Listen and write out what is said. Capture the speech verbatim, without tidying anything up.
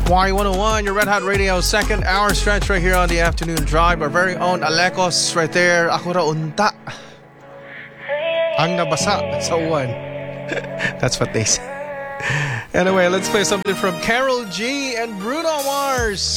Y one oh one, your Red Hot Radio second hour stretch right here on the afternoon drive. Our very own Alekos right there. Ako ra unta. Ang nabasa sa uwan. That's what they say. Anyway, let's play something from Karol G and Bruno Mars.